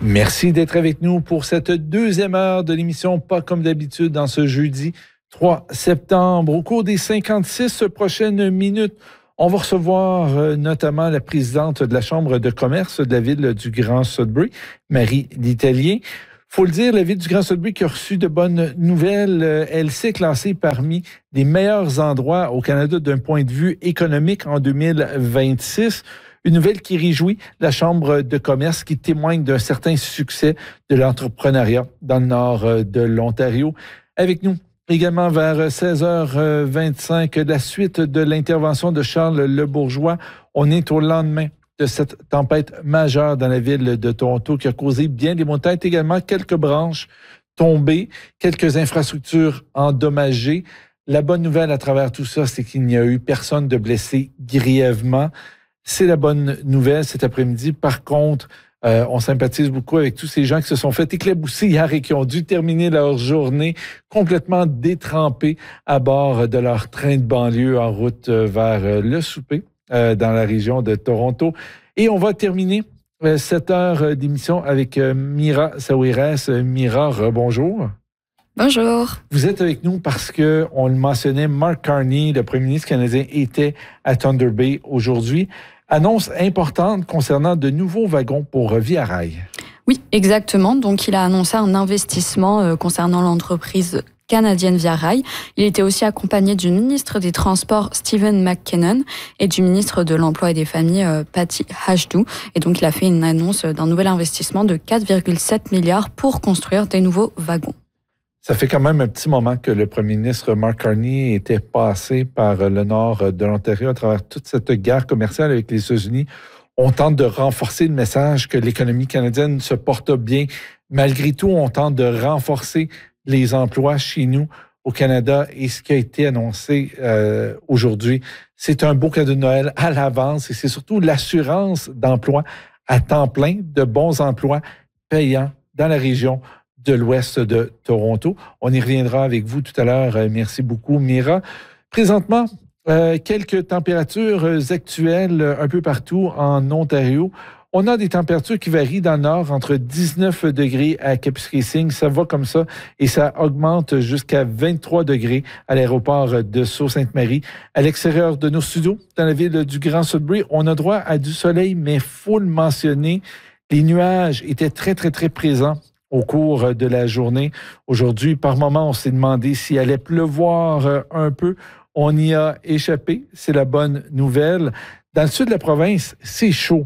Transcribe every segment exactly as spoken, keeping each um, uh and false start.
Merci d'être avec nous pour cette deuxième heure de l'émission Pas comme d'habitude dans ce jeudi trois septembre. Au cours des cinquante-six prochaines minutes, on va recevoir euh, notamment la présidente de la Chambre de commerce de la ville du Grand Sudbury, Marie Létellier. Faut le dire, la ville du Grand Sudbury qui a reçu de bonnes nouvelles. Euh, elle s'est classée parmi les meilleurs endroits au Canada d'un point de vue économique en deux mille vingt-six. Une nouvelle qui réjouit la Chambre de commerce, qui témoigne d'un certain succès de l'entrepreneuriat dans le nord de l'Ontario. Avec nous également vers seize heures vingt-cinq, la suite de l'intervention de Charles Lebourgeois. On est au lendemain de cette tempête majeure dans la ville de Toronto qui a causé bien des maux de tête, également quelques branches tombées, quelques infrastructures endommagées. La bonne nouvelle à travers tout ça, c'est qu'il n'y a eu personne de blessé grièvement. C'est la bonne nouvelle cet après-midi. Par contre, euh, on sympathise beaucoup avec tous ces gens qui se sont fait éclabousser hier et qui ont dû terminer leur journée complètement détrempés à bord de leur train de banlieue en route vers le souper euh, dans la région de Toronto. Et on va terminer euh, cette heure d'émission avec euh, Mira Saouirès. Mira, rebonjour. Bonjour. Vous êtes avec nous parce que on le mentionnait, Mark Carney, le premier ministre canadien, était à Thunder Bay aujourd'hui. Annonce importante concernant de nouveaux wagons pour Via Rail. Oui, exactement. Donc, il a annoncé un investissement euh, concernant l'entreprise canadienne Via Rail. Il était aussi accompagné du ministre des Transports, Stephen McKinnon, et du ministre de l'Emploi et des Familles, euh, Patty Hajdu. Et donc, il a fait une annonce d'un nouvel investissement de quatre virgule sept milliards pour construire des nouveaux wagons. Ça fait quand même un petit moment que le premier ministre Mark Carney était passé par le nord de l'Ontario à travers toute cette guerre commerciale avec les États-Unis. On tente de renforcer le message que l'économie canadienne se porte bien. Malgré tout, on tente de renforcer les emplois chez nous au Canada. Et ce qui a été annoncé euh, aujourd'hui, c'est un beau cadeau de Noël à l'avance et c'est surtout l'assurance d'emploi à temps plein, de bons emplois payants dans la région de l'ouest de Toronto. On y reviendra avec vous tout à l'heure. Merci beaucoup, Mira. Présentement, euh, quelques températures actuelles un peu partout en Ontario. On a des températures qui varient dans le nord entre dix-neuf degrés à Kapuskasing, ça va comme ça, et ça augmente jusqu'à vingt-trois degrés à l'aéroport de Sault-Sainte-Marie. À l'extérieur de nos studios, dans la ville du Grand Sudbury, on a droit à du soleil, mais faut le mentionner, les nuages étaient très, très, très présents au cours de la journée. Aujourd'hui, par moment, on s'est demandé s'il allait pleuvoir un peu. On y a échappé. C'est la bonne nouvelle. Dans le sud de la province, c'est chaud.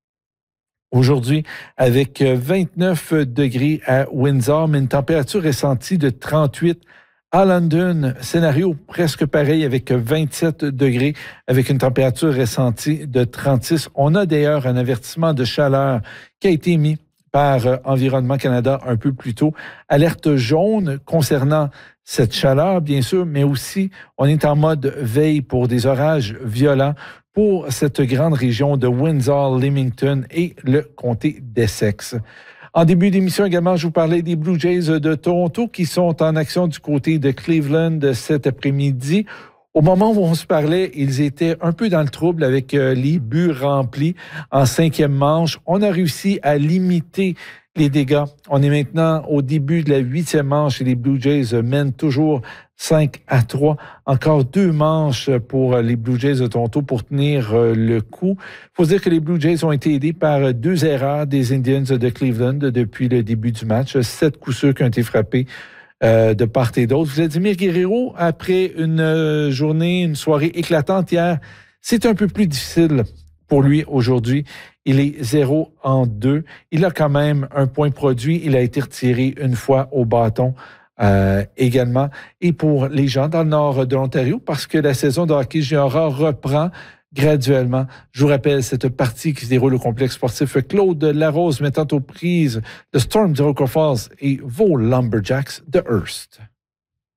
Aujourd'hui, avec vingt-neuf degrés à Windsor, mais une température ressentie de trente-huit à London. Scénario presque pareil avec vingt-sept degrés, avec une température ressentie de trente-six. On a d'ailleurs un avertissement de chaleur qui a été mis par Environnement Canada un peu plus tôt. Alerte jaune concernant cette chaleur, bien sûr, mais aussi on est en mode veille pour des orages violents pour cette grande région de Windsor, Leamington et le comté d'Essex. En début d'émission également, je vous parlais des Blue Jays de Toronto qui sont en action du côté de Cleveland cet après-midi. Au moment où on se parlait, ils étaient un peu dans le trouble avec euh, les buts remplis en cinquième manche. On a réussi à limiter les dégâts. On est maintenant au début de la huitième manche et les Blue Jays mènent toujours cinq à trois. Encore deux manches pour les Blue Jays de Toronto pour tenir euh, le coup. Il faut dire que les Blue Jays ont été aidés par deux erreurs des Indians de Cleveland depuis le début du match. Sept coups sûrs qui ont été frappés Euh, de part et d'autre. Vladimir Guerrero, après une euh, journée, une soirée éclatante hier, c'est un peu plus difficile pour lui aujourd'hui. Il est zéro en deux. Il a quand même un point produit. Il a été retiré une fois au bâton euh, également. Et pour les gens dans le nord de l'Ontario, parce que la saison de hockey junior reprend graduellement. Je vous rappelle cette partie qui se déroule au complexe sportif Claude Larose mettant aux prises le Storm d'Iroquois Falls et vos Lumberjacks de Hearst.